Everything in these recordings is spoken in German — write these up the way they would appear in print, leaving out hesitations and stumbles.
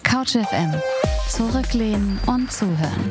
Couch FM. Zurücklehnen und zuhören.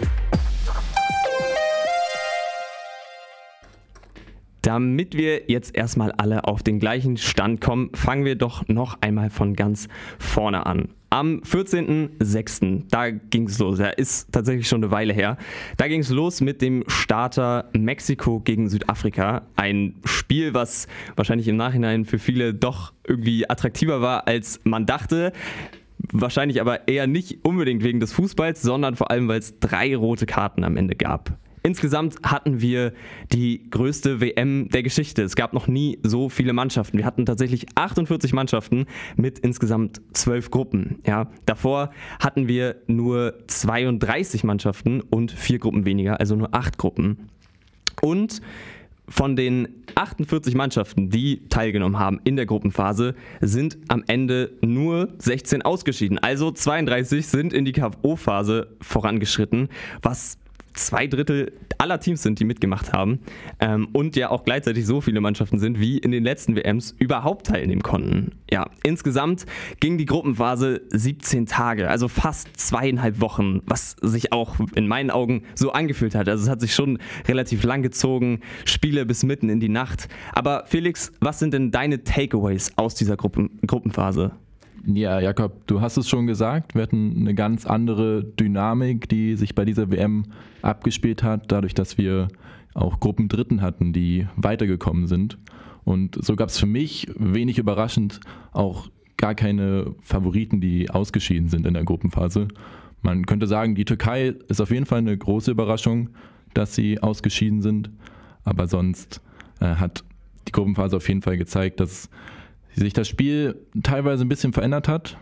Damit wir jetzt erstmal alle auf den gleichen Stand kommen, fangen wir doch noch einmal von ganz vorne an. Am 14.06., da ging es los, ist tatsächlich schon eine Weile her, da ging es los mit dem Starter Mexiko gegen Südafrika. Ein Spiel, was wahrscheinlich im Nachhinein für viele doch irgendwie attraktiver war, als man dachte. Wahrscheinlich aber eher nicht unbedingt wegen des Fußballs, sondern vor allem, weil es 3 rote Karten am Ende gab. Insgesamt hatten wir die größte WM der Geschichte. Es gab noch nie so viele Mannschaften. Wir hatten tatsächlich 48 Mannschaften mit insgesamt 12 Gruppen. Ja, davor hatten wir nur 32 Mannschaften und 4 Gruppen weniger, also nur 8 Gruppen. Und von den 48 Mannschaften, die teilgenommen haben in der Gruppenphase, sind am Ende nur 16 ausgeschieden. Also 32 sind in die K.O.-Phase vorangeschritten, was 2/3 aller Teams sind, die mitgemacht haben, und ja auch gleichzeitig so viele Mannschaften sind, wie in den letzten WMs überhaupt teilnehmen konnten. Ja, insgesamt ging die Gruppenphase 17 Tage, also fast 2,5 Wochen, was sich auch in meinen Augen so angefühlt hat. Also es hat sich schon relativ lang gezogen, Spiele bis mitten in die Nacht. Aber Felix, was sind denn deine Takeaways aus dieser Gruppenphase? Ja, Jakob, du hast es schon gesagt, wir hatten eine ganz andere Dynamik, die sich bei dieser WM abgespielt hat, dadurch, dass wir auch Gruppendritten hatten, die weitergekommen sind. Und so gab es für mich, wenig überraschend, auch gar keine Favoriten, die ausgeschieden sind in der Gruppenphase. Man könnte sagen, die Türkei ist auf jeden Fall eine große Überraschung, dass sie ausgeschieden sind, aber sonst hat die Gruppenphase auf jeden Fall gezeigt, dass sich das Spiel teilweise ein bisschen verändert hat.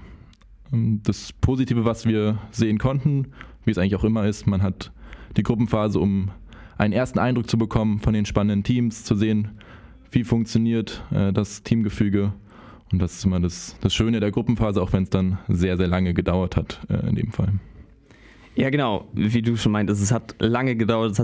Das Positive, was wir sehen konnten, wie es eigentlich auch immer ist, man hat die Gruppenphase, um einen ersten Eindruck zu bekommen von den spannenden Teams, zu sehen, wie funktioniert das Teamgefüge. Und das ist immer das Schöne der Gruppenphase, auch wenn es dann sehr, sehr lange gedauert hat in dem Fall. Ja, genau, wie du schon meintest, es hat lange gedauert, es